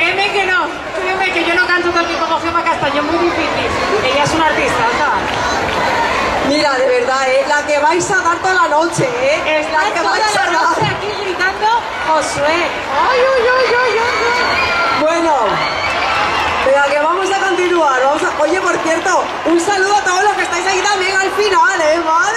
Créeme que yo no canto todo el tiempo con Gemma Castaño, muy difícil. Ella es una artista, ¿sabes? Mira, de verdad, la que vais a dar toda la noche, Es la que vais a dar aquí gritando Josué. ¡Ay, ay, ay, ay, ay! Bueno, venga, que vamos a continuar. Oye, por cierto, un saludo a todos los que estáis aquí también al final, ¿eh?